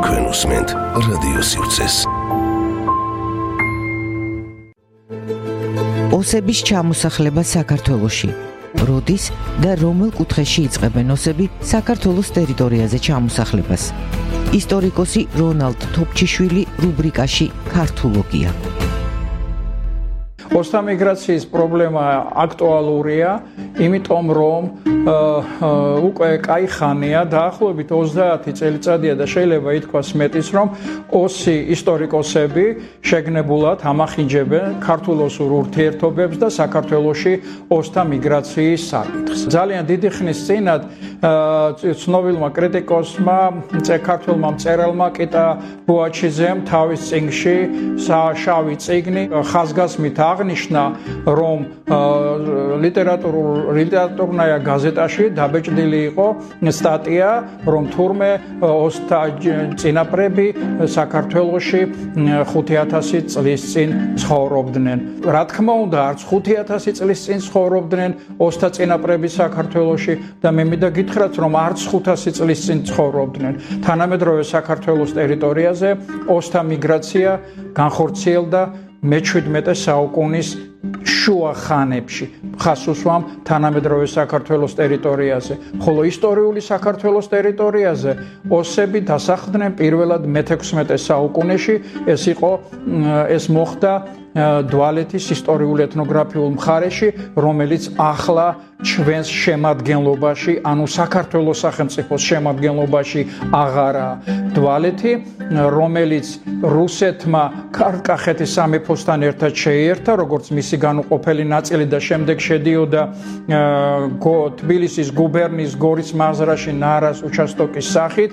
თქვენ უსმენთ რადიო სივრცეს. ოსების ჩამოსახლება საქართველოში. როდის და რომელ კუთხეში იწყებენ ოსები საქართველოს ტერიტორიაზე ჩამოსახლებას? ისტორიკოსი რონალდ თოფჩიშვილი რუბრიკაში ქართულოგია. ოსთა მიგრაციის პრობლემა აქტუალურია, იმიტომ რომ უკვე კაი ხანია, დაახლოებით 30 წელიწადია და შეიძლება ითქვას მეტის, რომ ოსი ისტორიკოსები შეგნებულად ამახინჯებენ ქართულ-ოსურ ურთიერთობებს და საქართველოში ოსთა მიგრაციის საკითხს. ძალიან დიდი ხნის წინათ ცნობილმა კრიტიკოსმა, ქართველმა მწერალმა კიტა ბუაჩიძემ თავის წიგნში შავი წიგნი ხაზგასმით აღნიშნა, რომ ლიტერატურნაირ გაზეტაში დაბეჭდილი იყო სტატია, რომ თურმე ოსთა წინაპრები საქართველოში 5000 წლის წინ ცხოვრობდნენ. რა თქმა უნდა, არც 5000 წლის წინ ცხოვრობდნენ ოსთა წინაპრები საქართველოში და მე მინდა გითხრათ, რომ არც 500 წლის წინ ცხოვრობდნენ. თანამედროვე საქართველოს ტერიტორიაზე ოსთა მიგრაცია განხორციელდა მე-17 საუკუნის შუა ხანებში, ხას უსვამ თანამედროვე საქართველოს ტერიტორიაზე, ხოლო ისტორიული საქართველოს ტერიტორიაზე ოსები დასახლდნენ პირველად მე-16 საუკუნეში. ეს მოხდა დვალეთის ისტორიულ ეთნოგრაფიულ მხარეში, რომელიც ახლა ჩვენს შემადგენლობაში, ანუ საქართველოს სახელმწიფოს შემადგენლობაში აღარაა. დვალეთი, რომელიც რუსეთმა კახეთის სამეფოსთან ერთად შეიერთა, როგორც მისი განუყოფელი ნაწილი და შემდეგ შედიოდა თბილისის გუბერნიის გორის მაზრაში ნარას უჩასტოკის სახით,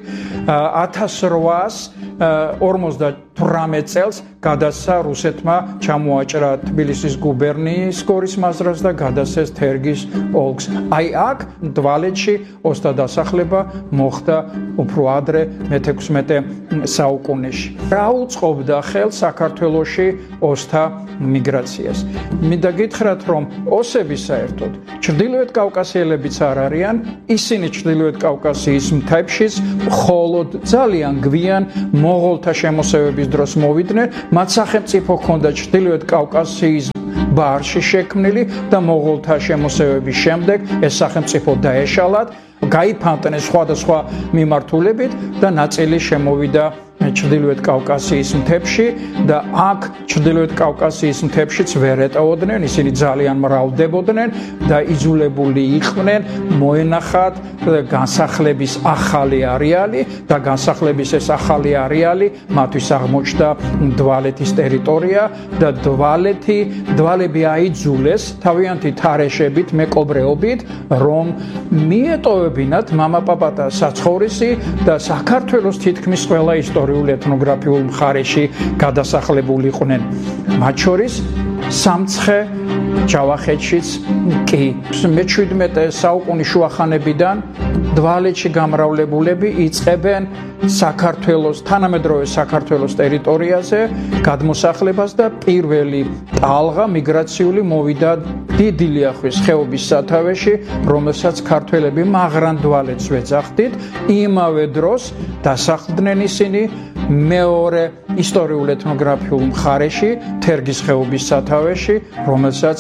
1848 წელს გადასცა რუსეთმა ჩამოაჭრა თბილისის გუბერნიის გორის მაზრას და გადასცეს თერგის ოლქს. აი აქ დვალეთში ოსთა დასახლება მოხდა უფრო ადრე მე-16 საუკუნეში. რა უწყობდა ხელს საქართველოში ოსთა მიგრაციას? მინდა გითხრათ, რომ ოსები საერთოდ ჩრდილოეთ კავკასიელებიც არ არიან, ისინი ჩრდილოეთ კავკასიის მთებშიც მხოლოდ ძალიან გვიან მონღოლთა შემოსევების დროს მოვიდნენ. მათ სახელმწიფო ჰქონდა ჩრდილოეთ კავკასიის ბარში შექმნილი და მონღოლთა შემოსევების შემდეგ ეს სახელმწიფო დაეშალათ, გაიფანტნენ სხვადასხვა მიმართულებით და ნაწილი შემოვიდა ჩრდილოეთ კავკასიის მთებში და აქ ჩრდილოეთ კავკასიის მთებშიც ვერ ეტოვოდნენ, ისინი ძალიან მრავლდებოდნენ და იძულებული იყვნენ მოენახათ განსახლების ახალი არეალი და განსახლების ეს ახალი არეალი მათთვის აღმოჩნდა დვალეთის ტერიტორია და დვალები აიძულეს თავიანთი თარეშებით, მეკობრეობით, რომ მიეტოვებინათ მამაპაპათა საცხოვრისი და საქართველოს თითქმის ყველა ეთნოგრაფიულ მხარეში გადასახლებულიყვნენ. მათ შორის სამცხე ჯავახეთშიც კი. მე-17 საუკუნის შუახანებიდან დვალეთში გამრავლებულები იწყებენ თანამედროვე საქართველოს ტერიტორიაზე გადმოსახლებას და პირველი ტალღა მიგრაციული მოვიდა დიდი ლიახვის ხეობის სათავეში, რომელსაც ქართველები მაგრან დვალეთს ვეძახდით. იმავე დროს დასახლდნენ ისინი მეორე ისტორიულ ეთნოგრაფიულ მხარეში, თერგის ხეობის სათავეში, რომელსაც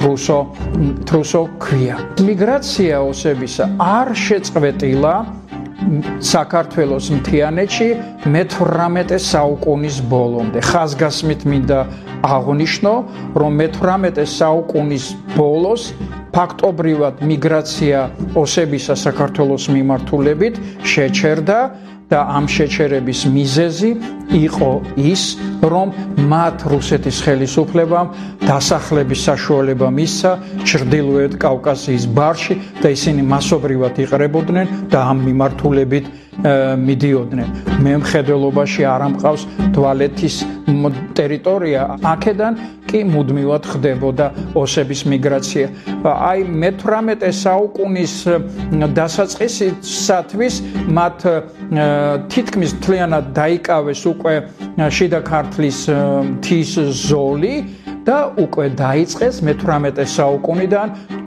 თრუსო ქვია. მიგრაცია ოსებისა არ შეწყვეტილა საქართველოს მთიანეთში მე-18 საუკუნის ბოლომდე. ხაზგასმით მინდა აღნიშნო, რომ მე-18 საუკუნის ბოლოს ფაქტობრივად მიგრაცია ოსებისა საქართველოს მიმართულებით შეჩერდა და ამ შეჩერების მიზეზი იყო ის, რომ მათ რუსეთის ხელისუფლებამ დასახლების საშუალება მისცა ჩრდილოეთ კავკასიის ბარში და ისინი მასობრივად იყრებოდნენ და ამ მიმართულებით მიდიოდნენ. მე მხედველობაში არ ამყავს დვალეთის ტერიტორია, აქედან კი მუდმივად ხდებოდა ოსების მიგრაცია. აი მე-18 საუკუნის დასაწყისისათვის მათ თითქმის მთლიანად დაიკავეს უკვე შიდა ქართლის მთის ზოლი და უკვე დაიწყეს მე-18 საუკუნიდან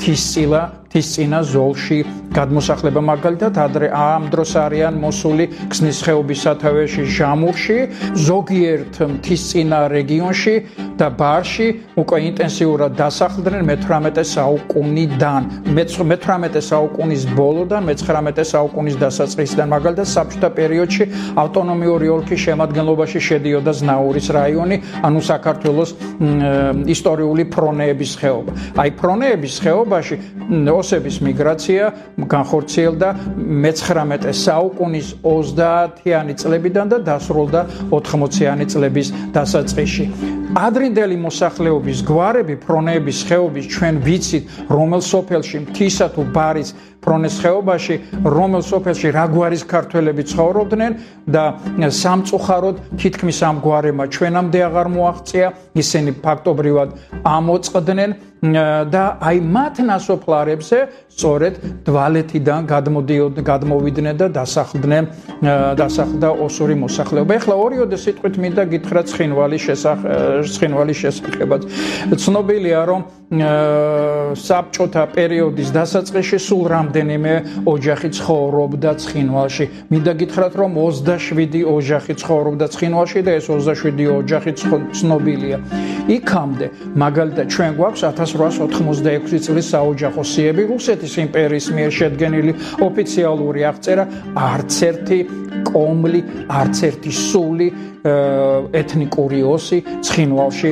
თისწინა ზოლში გადმოსახლება მაგალითად ადრე ამ დროს არიან მოსული ქსნის ხეობის სათავეში ჟამურში ზოგიერთ მთისწინა რეგიონში და ბარში უკვე ინტენსიურად დასახლდნენ მე-18 საუკუნიდან მე-18 საუკუნის ბოლოდან მე-19 საუკუნის დასაწყისიდან მაგალითად საბჭოთა პერიოდში ავტონომიური ოლქის შემადგენლობაში შედიოდა ზნაურის რაიონი ანუ საქართველოს ისტორიული ფრონეების ხეობა აი ფრონეების ხეობაში ოსების მიგრაცია განხორციელდა მე-19 საუკუნის 30-იანი წლებიდან და დასრულდა 80-იანი წლების დასაწყისში. ადრინდელი მოსახლეობის გვარები ფრონეების ხეობის ჩვენ ვიცით რომელ სოფელში მთისა თუ ბარის ფრონეს ხეობაში რომელ სოფელში რა გვარის ქართველები ცხოვრობდნენ და სამწუხაროდ თითქმის ამ გვარებმა ჩვენამდე აღარ მოაღწია ისინი ფაქტობრივად ამოწყდნენ და აი მათ ნასოფლარებზე სწორედ დვალეთიდან გადმოვიდნენ და დასახლდა ოსური მოსახლეობა. ეხლა ორიოდე სიტყვით მინდა გითხრა ცხინვალის შესახებაც. ცნობილია რომ საბჭოთა პერიოდის დასაწყისში სულ რამდენიმე ოჯახი ცხოვრობდა ცხინვალში. მინდა გითხრათ რომ 27 ოჯახი ცხოვრობდა ცხინვალში და ეს 27 ოჯახი ცნობილია. იქამდე მაგალითად ჩვენ გვაქვს 1886 წლის საოჯახო სიები რუსეთის იმპერიის მიერ შედგენილი ოფიციალური აღწერა არც ერთი კომლი არც ერთი სული ეთნიკური ოსი ცხინვალში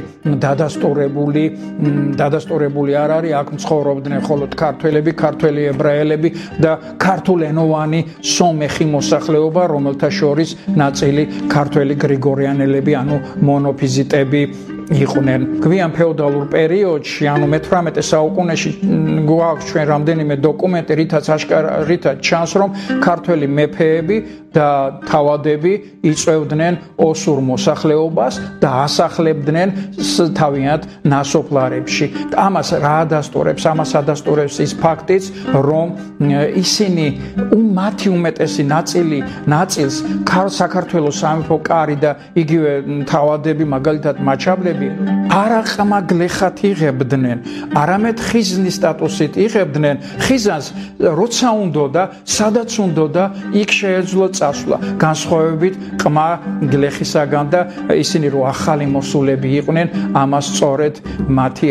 დადასტურებული არ არის აქ ცხოვრობდნენ მხოლოდ ქართველები ქართველი ებრაელები და ქართულენოვანი სომეხი მოსახლეობა რომელთა შორის ნაწილი ქართველი გრიგორიანელები ანუ მონოფიზიტები იყვნენ. გვიან ფეოდალურ პერიოდში, ანუ მე-18 საუკუნეში გვაქვს ჩვენ რამდენიმე დოკუმენტი, რითაც ჩანს, რომ ქართველი მეფეები და თავადები იწვევდნენ ოსურ მოსახლეობას და ასახლებდნენ თავიანთ ნასოფლარებში. ამას რა ადასტურებს? ამას ადასტურებს ის ფაქტიც, რომ ისინი მათი უმეტესი ნაწილს საქართველოს სამეფო კარი და იგივე თავადები, მაგალითად მაჩაბლები არაყმაგლეხად იღებდნენ, არამედ ხიზნის სტატუსით იღებდნენ. ხიზანს როცა უნდოდა, სადაც უნდოდა, იქ შეეძლო წასვლა. განსხვავებით ყმა გლეხისაგან და ისინი რო ახალი მოსულები იყვნენ, ამას სწორედ მათი